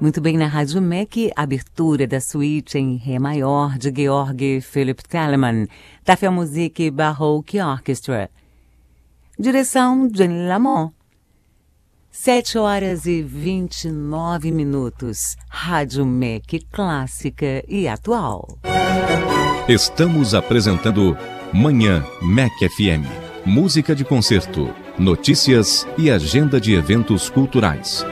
Muito bem, na Rádio MEC, abertura da suíte em Ré maior de Georg Philipp Telemann, da Filmmusik Baroque Orchestra. Direção Jenny Lamont. 7h29. Rádio MEC clássica e atual. Estamos apresentando Manhã MEC FM. Música de concerto, notícias e agenda de eventos culturais.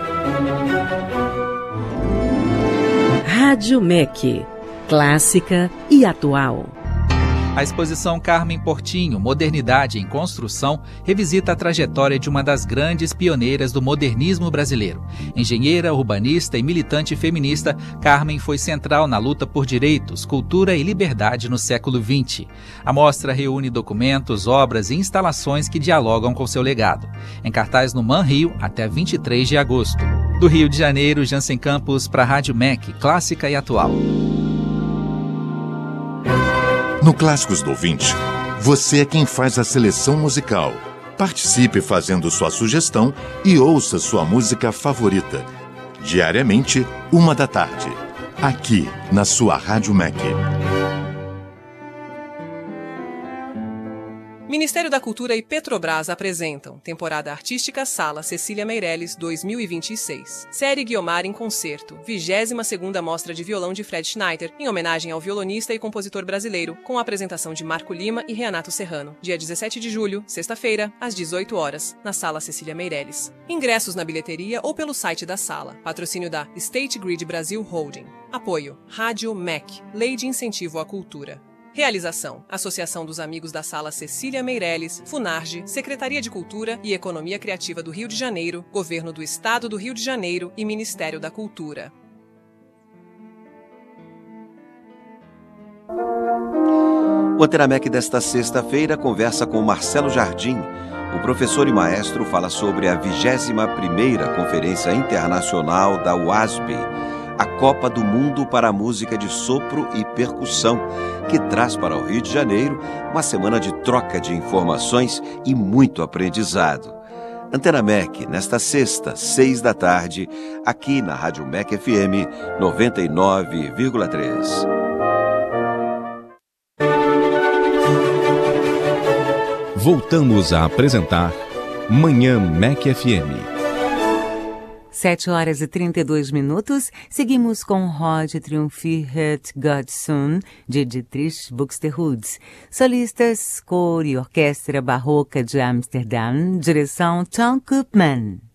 Rádio MEC, clássica e atual. A exposição Carmen Portinho, Modernidade em Construção, revisita a trajetória de uma das grandes pioneiras do modernismo brasileiro. Engenheira, urbanista e militante feminista, Carmen foi central na luta por direitos, cultura e liberdade no século XX. A mostra reúne documentos, obras e instalações que dialogam com seu legado. Em cartaz no MAN Rio até 23 de agosto. Do Rio de Janeiro, Jansen Campos para a Rádio MEC, clássica e atual. No Clássicos do Ouvinte, você é quem faz a seleção musical. Participe fazendo sua sugestão e ouça sua música favorita. Diariamente, 13h, aqui na sua Rádio MEC. Ministério da Cultura e Petrobras apresentam Temporada Artística Sala Cecília Meirelles 2026. Série Guiomar em Concerto, 22ª Mostra de Violão de Fred Schneider, em homenagem ao violonista e compositor brasileiro, com a apresentação de Marco Lima e Renato Serrano. Dia 17 de julho, sexta-feira, às 18h, na Sala Cecília Meirelles. Ingressos na bilheteria ou pelo site da sala. Patrocínio da State Grid Brasil Holding. Apoio Rádio MEC, Lei de Incentivo à Cultura. Realização: Associação dos Amigos da Sala Cecília Meirelles, Funarge, Secretaria de Cultura e Economia Criativa do Rio de Janeiro, Governo do Estado do Rio de Janeiro e Ministério da Cultura. O Antena MEC desta sexta-feira conversa com Marcelo Jardim. O professor e maestro fala sobre a 21ª Conferência Internacional da UASP, a Copa do Mundo para a Música de Sopro e Percussão, que traz para o Rio de Janeiro uma semana de troca de informações e muito aprendizado. Antena MEC, nesta sexta, 18h, aqui na Rádio MEC FM 99,3. Voltamos a apresentar Manhã MEC FM. 7h32. Seguimos com Rod Triumph Het Godson, de Dietrich Buxtehude. Solistas, cor e orquestra barroca de Amsterdã, direção Tom Koopman.